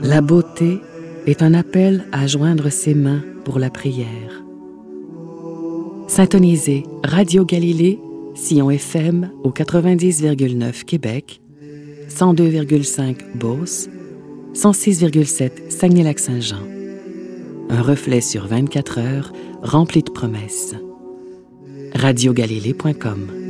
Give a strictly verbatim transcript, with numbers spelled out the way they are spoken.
La beauté est un appel à joindre ses mains pour la prière. Syntonisez Radio Galilée, Sion F M au quatre-vingt-dix virgule neuf Québec, cent deux virgule cinq Beauce, cent six virgule sept Saguenay-Lac-Saint-Jean. Un reflet sur vingt-quatre heures rempli de promesses. radio galilée point com